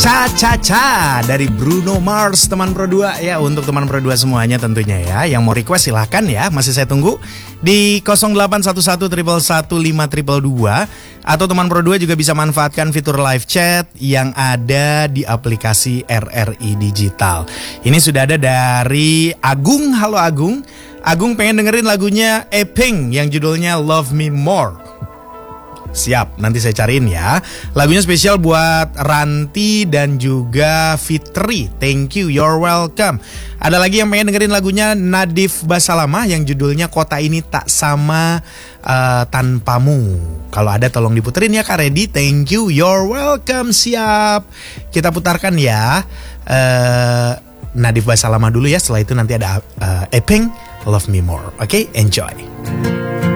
Cha dari Bruno Mars, teman Pro 2 ya. Untuk teman Pro 2 semuanya tentunya ya. Yang mau request silahkan ya, masih saya tunggu di 0811-111-522. Atau teman Pro 2 juga bisa manfaatkan fitur live chat yang ada di aplikasi RRI Digital. Ini sudah ada dari Agung. Halo Agung. Agung pengen dengerin lagunya Eping yang judulnya Love Me More. Siap, nanti saya cariin ya. Lagunya spesial buat Ranti dan juga Fitri. Thank you, you're welcome. Ada lagi yang pengen dengerin lagunya Nadif Basalamah yang judulnya Kota Ini Tak Sama Tanpamu. Kalau ada tolong diputerin ya Kak Redi. Thank you, you're welcome. Siap. Kita putarkan ya Nadif Basalamah dulu ya. Setelah itu nanti ada Eping Love Me More. Oke, enjoy.